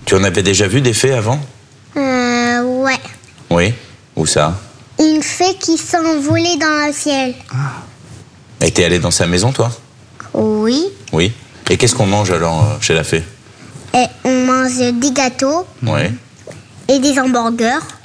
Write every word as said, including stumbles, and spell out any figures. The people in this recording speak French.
Tu en avais déjà vu des fées avant? Euh, ouais. Oui. Où ça? Une fée qui s'envolait dans le ciel. Ah. Et t'es allé dans sa maison, toi? Oui. Oui. Et qu'est-ce qu'on mange alors euh, chez la fée? Et on mange des gâteaux Oui. et des hamburgers.